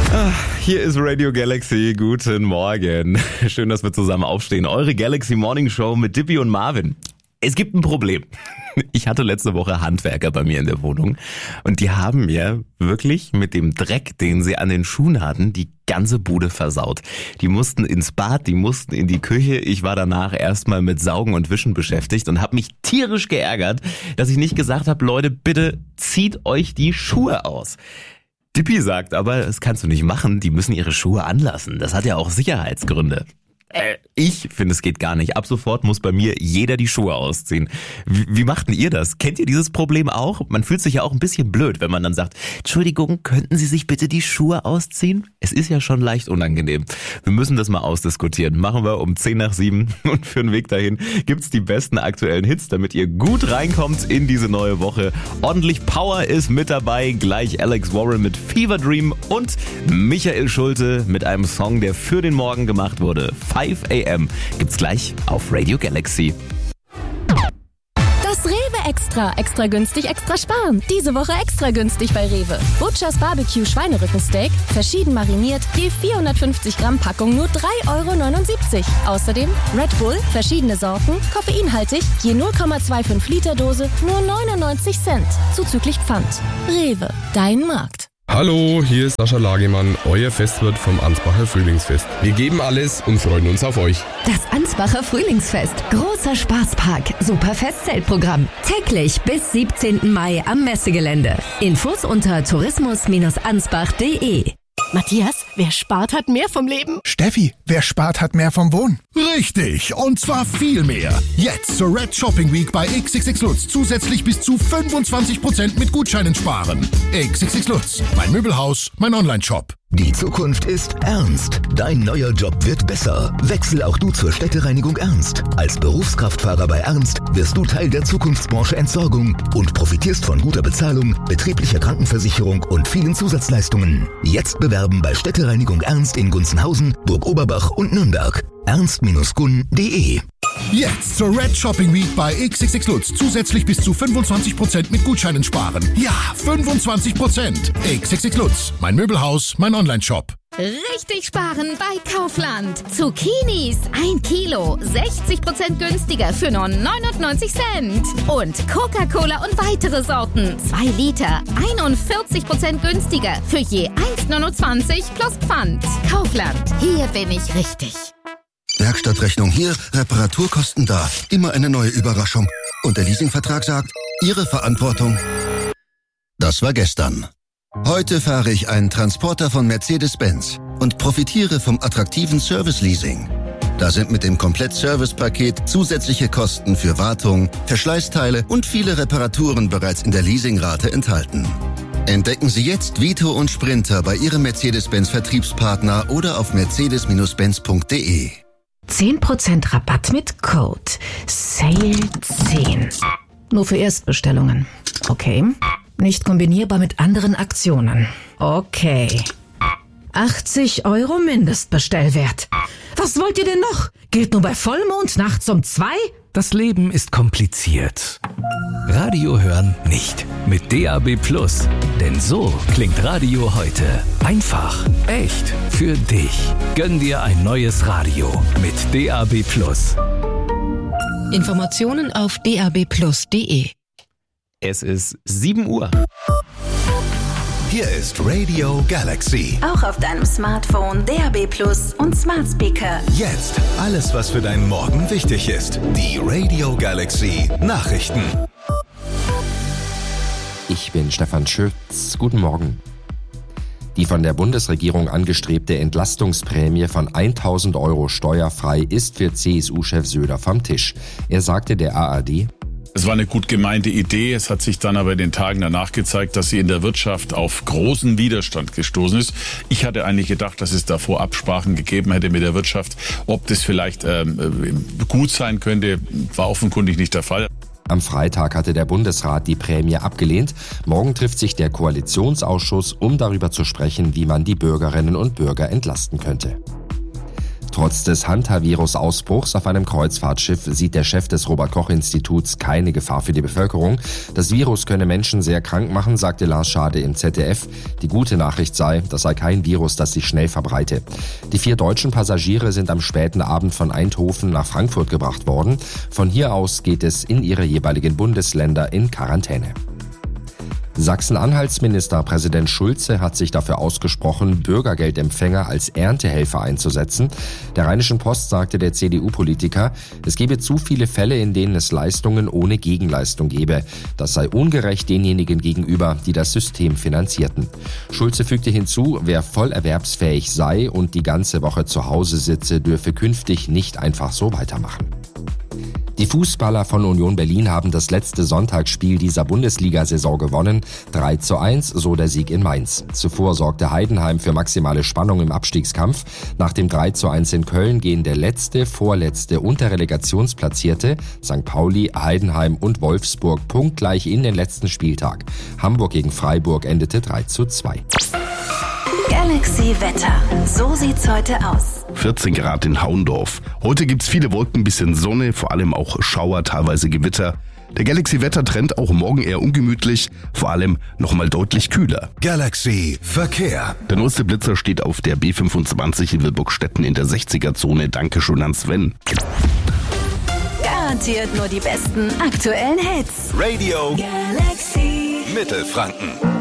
Hier ist Radio Galaxy, guten Morgen. Schön, dass wir zusammen aufstehen. Eure Galaxy Morning Show mit Dippy und Marvin. Es gibt ein Problem. Ich hatte letzte Woche Handwerker bei mir in der Wohnung und die haben mir wirklich mit dem Dreck, den sie an den Schuhen hatten, die ganze Bude versaut. Die mussten ins Bad, die mussten in die Küche. Ich war danach erstmal mit Saugen und Wischen beschäftigt und habe mich tierisch geärgert, dass ich nicht gesagt habe, Leute, bitte zieht euch die Schuhe aus. Dippy sagt aber, das kannst du nicht machen, die müssen ihre Schuhe anlassen. Das hat ja auch Sicherheitsgründe. Ich finde, es geht gar nicht. Ab sofort muss bei mir jeder die Schuhe ausziehen. Wie macht denn ihr das? Kennt ihr dieses Problem auch? Man fühlt sich ja auch ein bisschen blöd, wenn man dann sagt, Entschuldigung, könnten Sie sich bitte die Schuhe ausziehen? Es ist ja schon leicht unangenehm. Wir müssen das mal ausdiskutieren. Machen wir um 6:50 und für den Weg dahin gibt's die besten aktuellen Hits, damit ihr gut reinkommt in diese neue Woche. Ordentlich Power ist mit dabei. Gleich Alex Warren mit Fever Dream und Michael Schulte mit einem Song, der für den Morgen gemacht wurde. 5 AM gibt's gleich auf Radio Galaxy. Das Rewe Extra. Extra günstig, extra sparen. Diese Woche extra günstig bei Rewe. Butchers Barbecue Schweinerückensteak, verschieden mariniert, je 450 Gramm Packung nur 3,79 €. Außerdem Red Bull, verschiedene Sorten, koffeinhaltig, je 0,25 Liter Dose, nur 99 Cent. Zuzüglich Pfand. Rewe, dein Markt. Hallo, hier ist Sascha Lagemann, euer Festwirt vom Ansbacher Frühlingsfest. Wir geben alles und freuen uns auf euch. Das Ansbacher Frühlingsfest. Großer Spaßpark. Super Festzeltprogramm. Täglich bis 17. Mai am Messegelände. Infos unter tourismus-ansbach.de. Matthias, wer spart, hat mehr vom Leben. Steffi, wer spart, hat mehr vom Wohnen. Richtig, und zwar viel mehr. Jetzt zur Red Shopping Week bei XXX Lutz zusätzlich bis zu 25% mit Gutscheinen sparen. XXX Lutz, mein Möbelhaus, mein Online-Shop. Die Zukunft ist ernst. Dein neuer Job wird besser. Wechsel auch du zur Städtereinigung Ernst. Als Berufskraftfahrer bei Ernst wirst du Teil der Zukunftsbranche Entsorgung und profitierst von guter Bezahlung, betrieblicher Krankenversicherung und vielen Zusatzleistungen. Jetzt bewerben bei Städtereinigung Ernst in Gunzenhausen, Burg-Oberbach und Nürnberg. ernst-gun.de. Jetzt zur Red Shopping Week bei XXX Lutz zusätzlich bis zu 25% mit Gutscheinen sparen. Ja, 25%. XXX Lutz, mein Möbelhaus, mein Online-Shop. Richtig sparen bei Kaufland. Zucchinis 1 Kilo, 60% günstiger für nur 99 Cent. Und Coca-Cola und weitere Sorten 2 Liter, 41% günstiger für je 1,29 plus Pfand. Kaufland, hier bin ich richtig. Werkstattrechnung hier, Reparaturkosten da. Immer eine neue Überraschung. Und der Leasingvertrag sagt, Ihre Verantwortung. Das war gestern. Heute fahre ich einen Transporter von Mercedes-Benz und profitiere vom attraktiven Service-Leasing. Da sind mit dem Komplett-Service-Paket zusätzliche Kosten für Wartung, Verschleißteile und viele Reparaturen bereits in der Leasingrate enthalten. Entdecken Sie jetzt Vito und Sprinter bei Ihrem Mercedes-Benz-Vertriebspartner oder auf mercedes-benz.de. 10% Rabatt mit Code SALE10. Nur für Erstbestellungen. Okay. Nicht kombinierbar mit anderen Aktionen. Okay. 80 € Mindestbestellwert. Was wollt ihr denn noch? Gilt nur bei Vollmond nachts um 2? Das Leben ist kompliziert. Radio hören nicht. Mit DAB+. Denn so klingt Radio heute. Einfach, echt, für dich. Gönn dir ein neues Radio mit DAB+. Informationen auf dabplus.de. Es ist 7 Uhr. Hier ist Radio Galaxy. Auch auf deinem Smartphone, DAB+ und Smart Speaker. Jetzt alles, was für deinen Morgen wichtig ist. Die Radio Galaxy Nachrichten. Ich bin Stefan Schütz. Guten Morgen. Die von der Bundesregierung angestrebte Entlastungsprämie von 1.000 € steuerfrei ist für CSU-Chef Söder vom Tisch. Er sagte der ARD: Es war eine gut gemeinte Idee. Es hat sich dann aber in den Tagen danach gezeigt, dass sie in der Wirtschaft auf großen Widerstand gestoßen ist. Ich hatte eigentlich gedacht, dass es davor Absprachen gegeben hätte mit der Wirtschaft. Ob das vielleicht gut sein könnte, war offenkundig nicht der Fall. Am Freitag hatte der Bundesrat die Prämie abgelehnt. Morgen trifft sich der Koalitionsausschuss, um darüber zu sprechen, wie man die Bürgerinnen und Bürger entlasten könnte. Trotz des Hantavirus-Ausbruchs auf einem Kreuzfahrtschiff sieht der Chef des Robert-Koch-Instituts keine Gefahr für die Bevölkerung. Das Virus könne Menschen sehr krank machen, sagte Lars Schade im ZDF. Die gute Nachricht sei, das sei kein Virus, das sich schnell verbreite. Die 4 deutschen Passagiere sind am späten Abend von Eindhoven nach Frankfurt gebracht worden. Von hier aus geht es in ihre jeweiligen Bundesländer in Quarantäne. Sachsen-Anhalts Ministerpräsident Schulze hat sich dafür ausgesprochen, Bürgergeldempfänger als Erntehelfer einzusetzen. Der Rheinischen Post sagte der CDU-Politiker, es gebe zu viele Fälle, in denen es Leistungen ohne Gegenleistung gebe. Das sei ungerecht denjenigen gegenüber, die das System finanzierten. Schulze fügte hinzu, wer voll erwerbsfähig sei und die ganze Woche zu Hause sitze, dürfe künftig nicht einfach so weitermachen. Die Fußballer von Union Berlin haben das letzte Sonntagsspiel dieser Bundesliga-Saison gewonnen. 3:1, so der Sieg in Mainz. Zuvor sorgte Heidenheim für maximale Spannung im Abstiegskampf. Nach dem 3:1 in Köln gehen der vorletzte und der Relegationsplatzierte St. Pauli, Heidenheim und Wolfsburg punktgleich in den letzten Spieltag. Hamburg gegen Freiburg endete 3:2. Galaxy Wetter. So sieht's heute aus. 14 Grad in Hauendorf. Heute gibt's viele Wolken, bisschen Sonne, vor allem auch Schauer, teilweise Gewitter. Der Galaxy-Wettertrend auch morgen eher ungemütlich, vor allem nochmal deutlich kühler. Galaxy Verkehr. Der neueste Blitzer steht auf der B25 in Wilburgstetten in der 60er-Zone. Dankeschön an Sven. Garantiert nur die besten aktuellen Hits. Radio Galaxy Mittelfranken.